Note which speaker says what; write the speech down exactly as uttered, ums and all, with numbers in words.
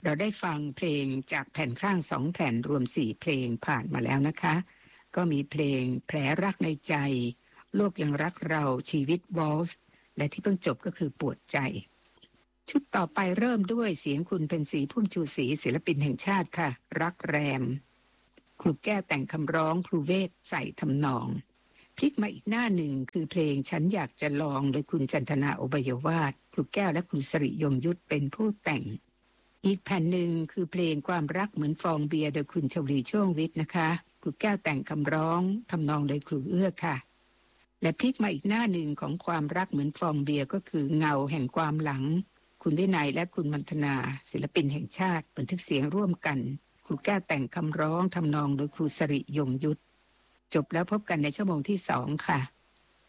Speaker 1: เราได้ฟังเพลงจากแผ่นข้างสองแผ่นรวมสี่เพลงผ่านมาแล้วนะคะก็มีเพลงแผลรักในใจโลกยังรักเราชีวิตวอลส์และที่เพิ่งจบก็คือปวดใจชุดต่อไปเริ่มด้วยเสียงคุณเป็นศรีพุ่มชูศรีศิลปินแห่งชาติค่ะรักแรมครูแก้วแต่งคำร้องครูเวทใส่ทำนองพลิกมาอีกหน้าหนึ่งคือเพลงฉันอยากจะลองโดยคุณจันทนาอบยวาทครูแก้วและคุณสริยมยุทธเป็นผู้แต่งอีกแผ่นหนึ่งคือเพลงความรักเหมือนฟองเบียร์โดยคุณชวลีช่วงวิทย์นะคะครูแก้วแต่งคำร้องทำนองโดยครูเอื้อค่ะและพลิกมาอีกหน้าหนึ่งของความรักเหมือนฟองเบียร์ก็คือเงาแห่งความหลังคุณวินัยและคุณมัณฑนาศิลปินแห่งชาติบันทึกเสียงร่วมกันครูแก้วแต่งคำร้องทำนองโดยครูสริยมยุทธจบแล้วพบกันในชั่วโมงที่สองค่ะ